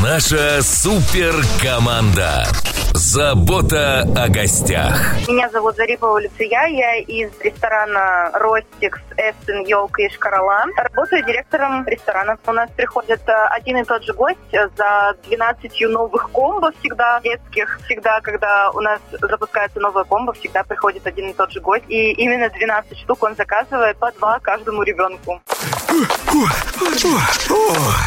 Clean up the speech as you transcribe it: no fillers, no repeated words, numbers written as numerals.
Наша суперкоманда. Забота о гостях. Меня зовут Зарипова Люция, я из ресторана «Ростикс», «Эссен», «Елка» и «Шкарала». Работаю директором ресторана. У нас приходит один и тот же гость за 12 новых комбо всегда, детских. Всегда, когда у нас запускается новая комбо, всегда приходит один и тот же гость. И именно 12 штук он заказывает по 2 каждому ребенку.